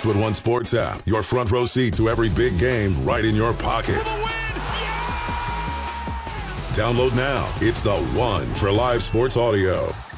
with One Sports app. Your front row seat to every big game right in your pocket. Download now. It's the one for live sports audio.